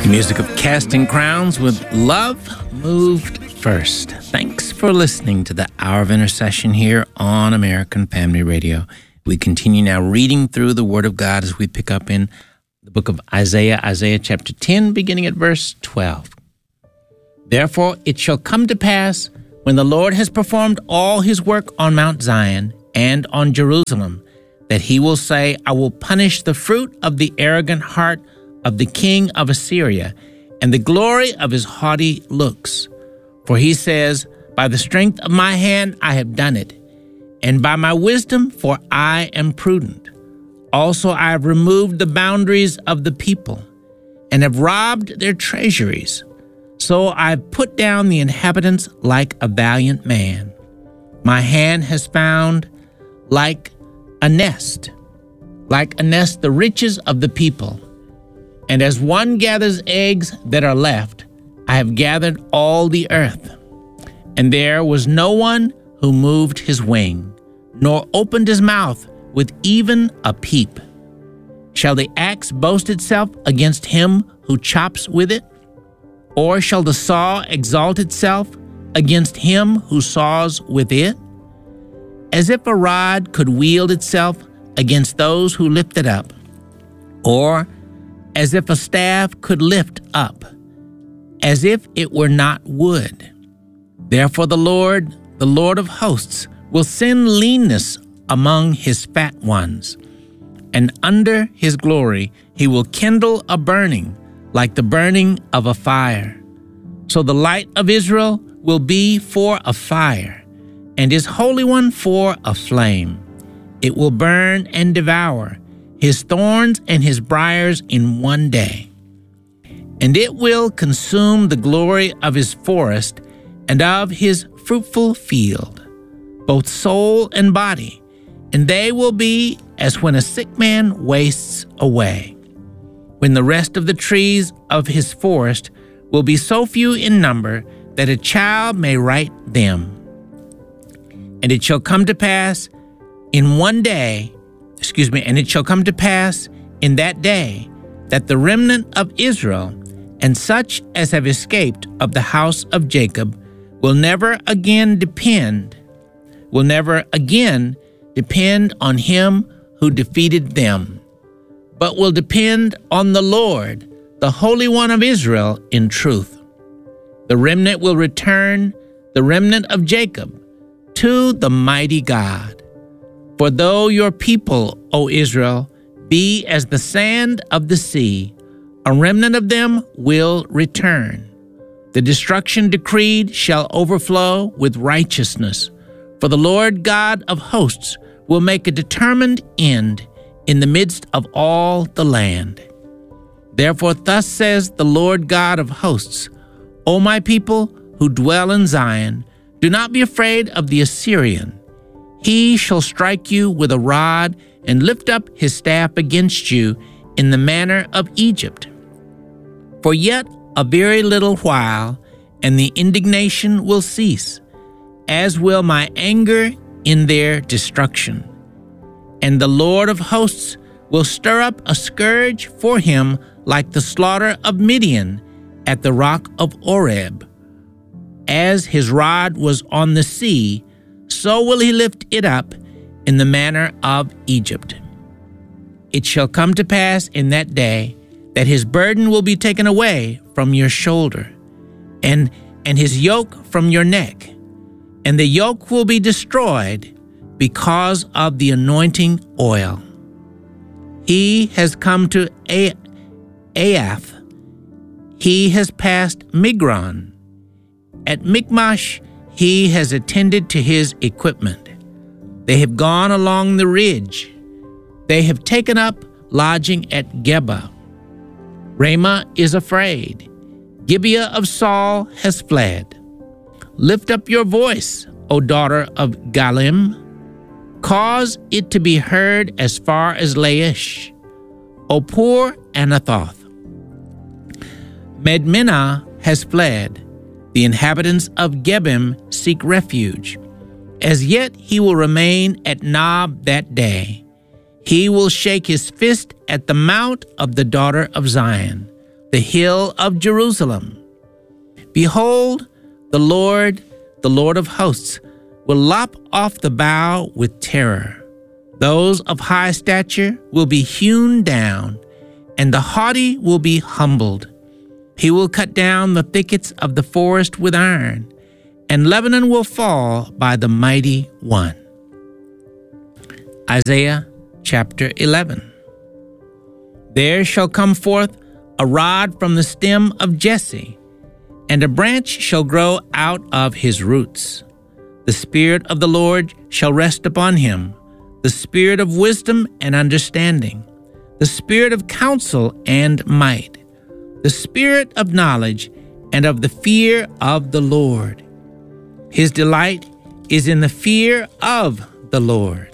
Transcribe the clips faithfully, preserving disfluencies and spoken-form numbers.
The music of Casting Crowns with Love Moved First. Thanks for listening to the Hour of Intercession here on American Family Radio. We continue now reading through the Word of God as we pick up in the book of Isaiah, Isaiah chapter ten, beginning at verse twelve. Therefore it shall come to pass, when the Lord has performed all his work on Mount Zion and on Jerusalem, that he will say, I will punish the fruit of the arrogant heart of the king of Assyria, and the glory of his haughty looks. For he says, by the strength of my hand I have done it, and by my wisdom, for I am prudent. Also I have removed the boundaries of the people, and have robbed their treasuries. So I have put down the inhabitants like a valiant man. My hand has found like a nest, like a nest the riches of the people. And as one gathers eggs that are left, I have gathered all the earth. And there was no one who moved his wing, nor opened his mouth with even a peep. Shall the axe boast itself against him who chops with it? Or shall the saw exalt itself against him who saws with it? As if a rod could wield itself against those who lift it up, or as if a staff could lift up, as if it were not wood. Therefore the Lord, the Lord of hosts, will send leanness among his fat ones, and under his glory he will kindle a burning like the burning of a fire. So the light of Israel will be for a fire, and his Holy One for a flame. It will burn and devour his thorns and his briars in one day. And it will consume the glory of his forest and of his fruitful field, both soul and body, and they will be as when a sick man wastes away, when the rest of the trees of his forest will be so few in number that a child may write them. And it shall come to pass in one day, excuse me, and it shall come to pass in that day that the remnant of Israel and such as have escaped of the house of Jacob will never again depend, will never again depend on him who defeated them, but will depend on the Lord, the Holy One of Israel, in truth. The remnant will return, the remnant of Jacob, to the mighty God. For though your people, O Israel, be as the sand of the sea, a remnant of them will return. The destruction decreed shall overflow with righteousness, for the Lord God of hosts will make a determined end in the midst of all the land. Therefore thus says the Lord God of hosts, O my people who dwell in Zion, do not be afraid of the Assyrian. He shall strike you with a rod and lift up his staff against you in the manner of Egypt. For yet a very little while, and the indignation will cease, as will my anger in their destruction. And the Lord of hosts will stir up a scourge for him like the slaughter of Midian at the rock of Oreb. As his rod was on the sea, so will he lift it up in the manner of Egypt. It shall come to pass in that day that his burden will be taken away from your shoulder, and, and his yoke from your neck, and the yoke will be destroyed because of the anointing oil. He has come to Aiath. He has passed Migron. At Michmash, he has attended to his equipment. They have gone along the ridge. They have taken up lodging at Geba. Ramah is afraid. Gibeah of Saul has fled. Lift up your voice, O daughter of Galim. Cause it to be heard as far as Laish, O poor Anathoth. Madmenah has fled. The inhabitants of Gebim seek refuge. As yet he will remain at Nob that day. He will shake his fist at the mount of the daughter of Zion. the hill of Jerusalem. Behold, the Lord, the Lord of hosts, will lop off the bough with terror. Those of high stature will be hewn down, and the haughty will be humbled. He will cut down the thickets of the forest with iron, and Lebanon will fall by the mighty one. Isaiah chapter eleven. There shall come forth a rod from the stem of Jesse, and a branch shall grow out of his roots. The Spirit of the Lord shall rest upon him, the Spirit of wisdom and understanding, the Spirit of counsel and might, the Spirit of knowledge and of the fear of the Lord. His delight is in the fear of the Lord.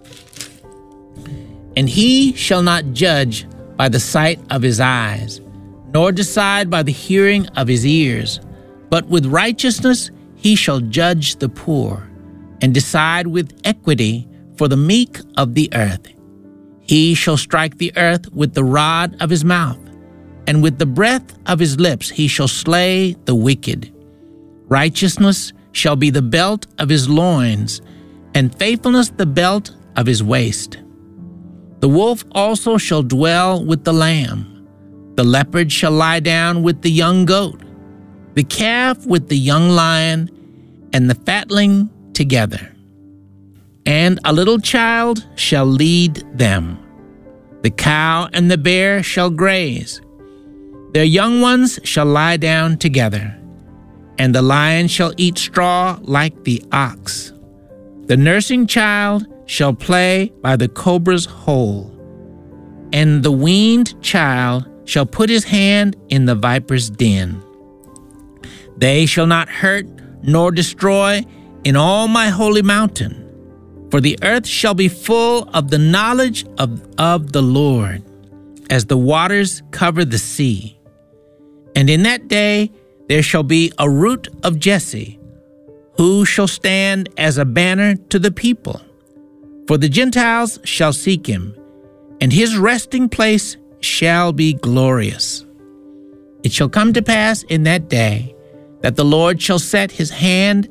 And he shall not judge by the sight of his eyes, nor decide by the hearing of his ears, but with righteousness he shall judge the poor, and decide with equity for the meek of the earth. He shall strike the earth with the rod of his mouth, and with the breath of his lips he shall slay the wicked. Righteousness shall be the belt of his loins, and faithfulness the belt of his waist. The wolf also shall dwell with the lamb. The leopard shall lie down with the young goat, the calf with the young lion, and the fatling together. And a little child shall lead them. The cow and the bear shall graze. Their young ones shall lie down together, and the lion shall eat straw like the ox. The nursing child shall play by the cobra's hole, and the weaned child shall put his hand in the viper's den. They shall not hurt nor destroy in all my holy mountain, for the earth shall be full of the knowledge of, of the Lord, as the waters cover the sea. And in that day there shall be a root of Jesse, who shall stand as a banner to the people. For the Gentiles shall seek him, and his resting place shall be glorious. It shall come to pass in that day that the Lord shall set his hand,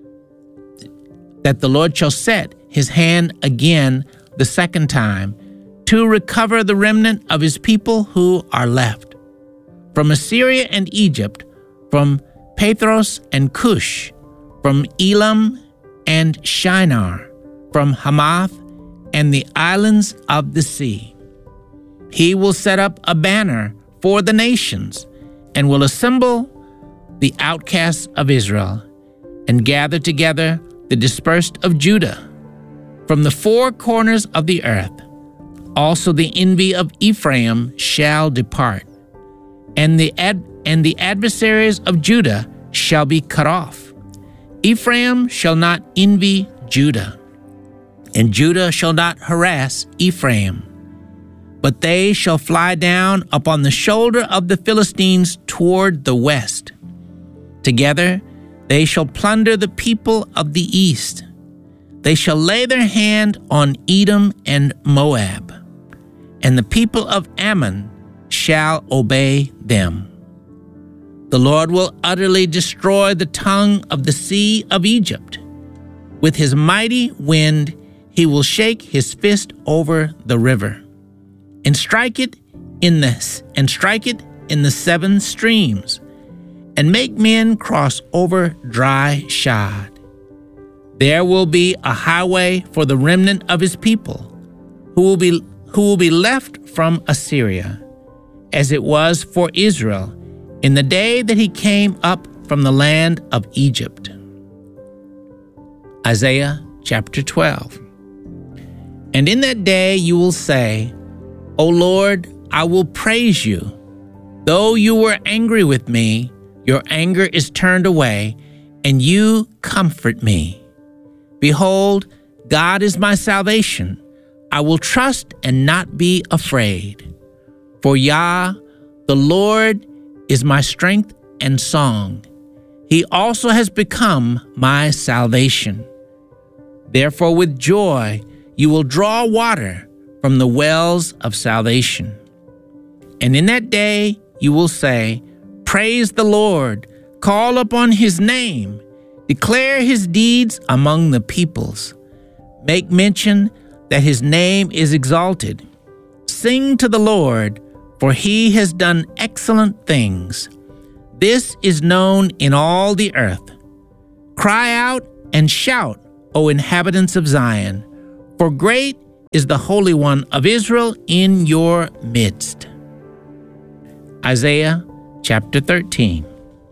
that the Lord shall set his hand again the second time to recover the remnant of his people who are left, from Assyria and Egypt, from Pathros and Cush, from Elam and Shinar, from Hamath and the islands of the sea. He will set up a banner for the nations, and will assemble the outcasts of Israel, and gather together the dispersed of Judah from the four corners of the earth. Also the envy of Ephraim shall depart, and the ad- and the adversaries of Judah shall be cut off. Ephraim shall not envy Judah, and Judah shall not harass Ephraim, but they shall fly down upon the shoulder of the Philistines toward the west. Together they shall plunder the people of the east. They shall lay their hand on Edom and Moab, and the people of Ammon shall obey them. The Lord will utterly destroy the tongue of the sea of Egypt. With his mighty wind he will shake his fist over the river, and strike it in the and strike it in the seven streams, and make men cross over dry shod. There will be a highway for the remnant of his people, who will be who will be left from Assyria, as it was for Israel in the day that he came up from the land of Egypt. Isaiah chapter twelve. And in that day you will say, O Lord, I will praise you. Though you were angry with me, your anger is turned away, and you comfort me. Behold, God is my salvation. I will trust and not be afraid. For Yah, the Lord, is my strength and song. He also has become my salvation. Therefore, with joy, you will draw water from the wells of salvation. And in that day, you will say, "Praise the Lord, call upon his name, declare his deeds among the peoples. Make mention that his name is exalted. Sing to the Lord, for he has done excellent things. This is known in all the earth. Cry out and shout, O inhabitants of Zion, for great is the Holy One of Israel in your midst." Isaiah chapter thirteen.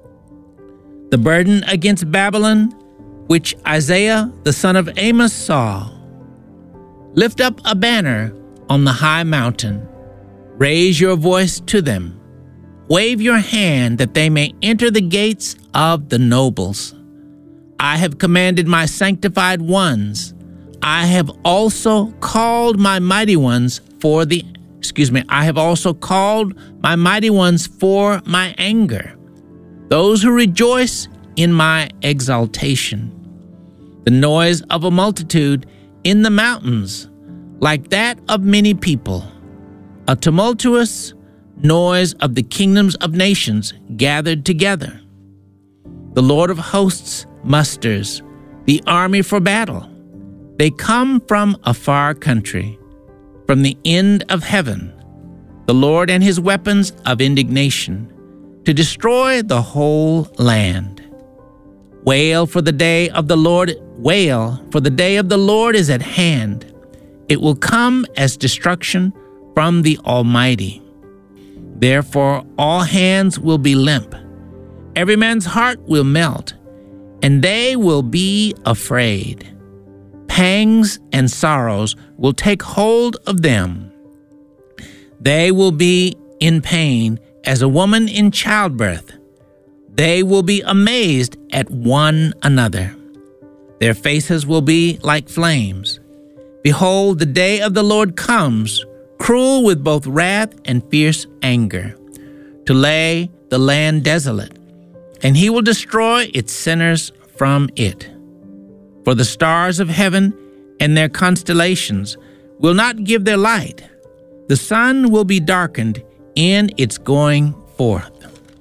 The burden against Babylon, which Isaiah the son of Amos saw. Lift up a banner on the high mountain. Raise your voice to them. Wave your hand that they may enter the gates of the nobles. I have commanded my sanctified ones. I have also called my mighty ones for the, excuse me, I have also called my mighty ones for my anger, those who rejoice in my exaltation. The noise of a multitude in the mountains, like that of many people, a tumultuous noise of the kingdoms of nations gathered together. The Lord of hosts musters the army for battle. They come from a far country, from the end of heaven, the Lord and his weapons of indignation, to destroy the whole land. Wail for the day of the Lord, wail, for the day of the Lord is at hand. It will come as destruction from the Almighty. Therefore all hands will be limp, every man's heart will melt, and they will be afraid. Pangs and sorrows will take hold of them. They will be in pain as a woman in childbirth. They will be amazed at one another. Their faces will be like flames. Behold, the day of the Lord comes, cruel with both wrath and fierce anger, to lay the land desolate, and he will destroy its sinners from it. For the stars of heaven and their constellations will not give their light. The sun will be darkened in its going forth,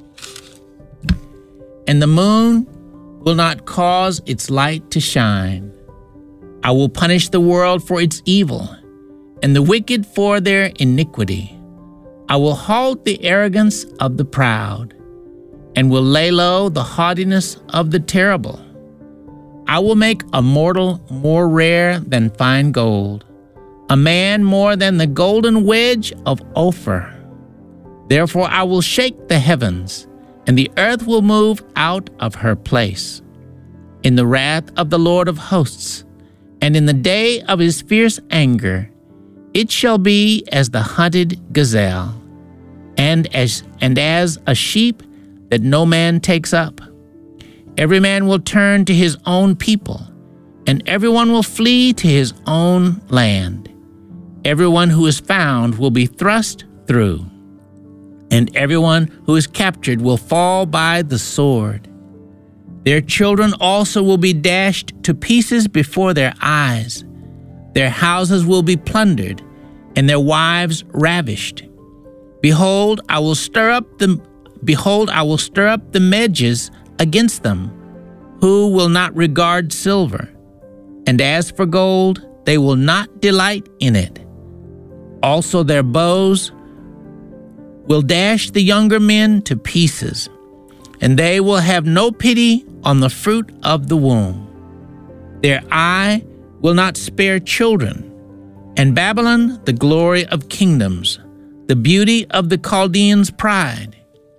and the moon will not cause its light to shine. I will punish the world for its evil, and the wicked for their iniquity. I will halt the arrogance of the proud, and will lay low the haughtiness of the terrible. I will make a mortal more rare than fine gold, a man more than the golden wedge of Ophir. Therefore I will shake the heavens, and the earth will move out of her place. In the wrath of the Lord of hosts, and in the day of his fierce anger, it shall be as the hunted gazelle, and as and as a sheep that no man takes up. Every man will turn to his own people, and everyone will flee to his own land. Everyone who is found will be thrust through, and everyone who is captured will fall by the sword. Their children also will be dashed to pieces before their eyes. Their houses will be plundered, and their wives ravished. Behold, I will stir up the behold, I will stir up the Medes against them, who will not regard silver, and as for gold, they will not delight in it. Also their bows will dash the younger men to pieces, and they will have no pity on the fruit of the womb. Their eye will not spare children, and Babylon, the glory of kingdoms, the beauty of the Chaldeans' pride,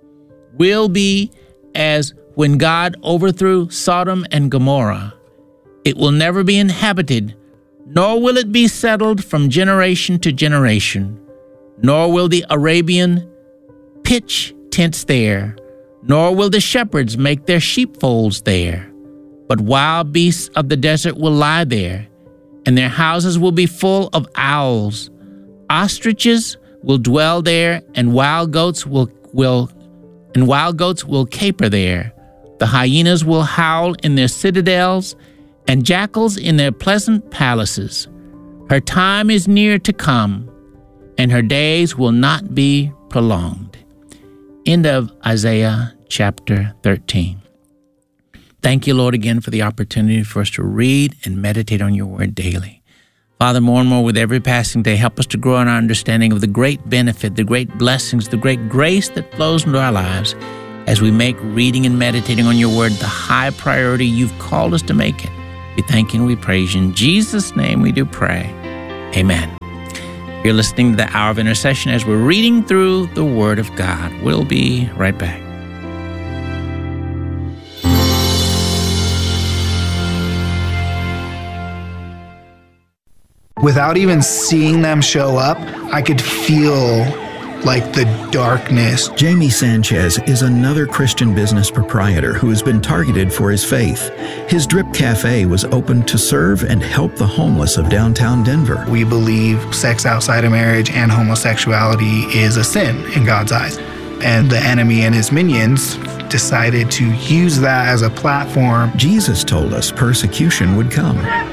will be as when God overthrew Sodom and Gomorrah. It will never be inhabited, nor will it be settled from generation to generation, nor will the Arabian pitch tents there, nor will the shepherds make their sheepfolds there. But wild beasts of the desert will lie there, and their houses will be full of owls. Ostriches will dwell there, and wild goats will will and wild goats will caper there. The hyenas will howl in their citadels, and jackals in their pleasant palaces. Her time is near to come, and her days will not be prolonged. end of Isaiah chapter thirteen. Thank you, Lord, again for the opportunity for us to read and meditate on your word daily. Father, more and more with every passing day, help us to grow in our understanding of the great benefit, the great blessings, the great grace that flows into our lives as we make reading and meditating on your word the high priority you've called us to make it. We thank you and we praise you. In Jesus' name we do pray. Amen. You're listening to the Hour of Intercession as we're reading through the Word of God. We'll be right back. Without even seeing them show up, I could feel like the darkness. Jamie Sanchez is another Christian business proprietor who has been targeted for his faith. His Drip Cafe was opened to serve and help the homeless of downtown Denver. We believe sex outside of marriage and homosexuality is a sin in God's eyes. And the enemy and his minions decided to use that as a platform. Jesus told us persecution would come.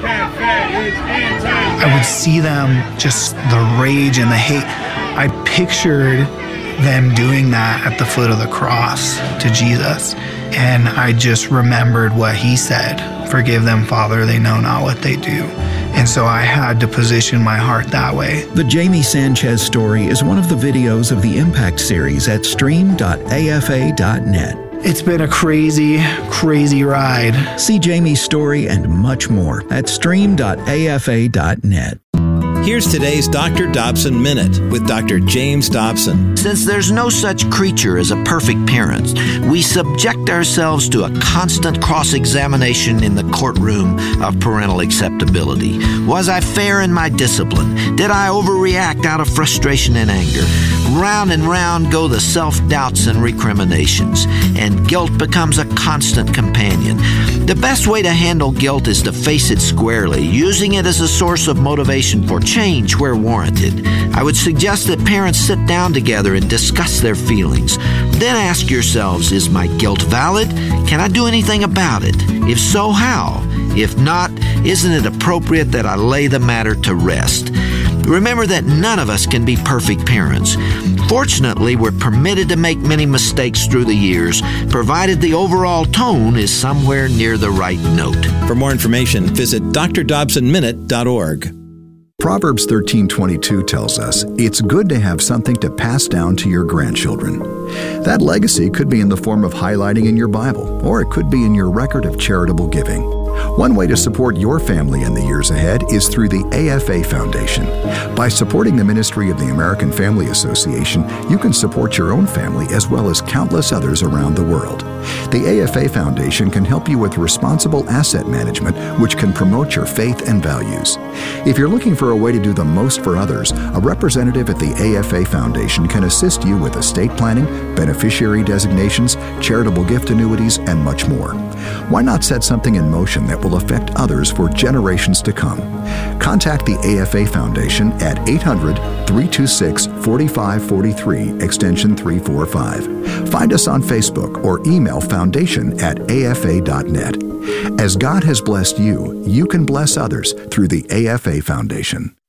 I would see them, just the rage and the hate. I pictured them doing that at the foot of the cross to Jesus. And I just remembered what he said, "Forgive them, Father, they know not what they do." And so I had to position my heart that way. The Jamie Sanchez story is one of the videos of the Impact series at stream dot a f a dot net. It's been a crazy, crazy ride. See Jamie's story and much more at stream dot a f a dot net. Here's today's Doctor Dobson Minute with Doctor James Dobson. Since there's no such creature as a perfect parent, we subject ourselves to a constant cross-examination in the courtroom of parental acceptability. Was I fair in my discipline? Did I overreact out of frustration and anger? Round and round go the self-doubts and recriminations, and guilt becomes a constant companion. The best way to handle guilt is to face it squarely, using it as a source of motivation for change where warranted. I would suggest that parents sit down together and discuss their feelings. Then ask yourselves, is my guilt valid? Can I do anything about it? If so, how? If not, isn't it appropriate that I lay the matter to rest? Remember that none of us can be perfect parents. Fortunately, we're permitted to make many mistakes through the years, provided the overall tone is somewhere near the right note. For more information, visit d r dobson minute dot org. Proverbs thirteen twenty-two tells us it's good to have something to pass down to your grandchildren. That legacy could be in the form of highlighting in your Bible, or it could be in your record of charitable giving. One way to support your family in the years ahead is through the A F A Foundation. By supporting the ministry of the American Family Association, you can support your own family as well as countless others around the world. The A F A Foundation can help you with responsible asset management, which can promote your faith and values. If you're looking for a way to do the most for others, a representative at the A F A Foundation can assist you with estate planning, beneficiary designations, charitable gift annuities, and much more. Why not set something in motion that will affect others for generations to come? Contact the A F A Foundation at eight hundred, three two six, four five four three, extension three forty-five. Find us on Facebook or email foundation at a f a dot net. As God has blessed you, you can bless others through the A F A Foundation.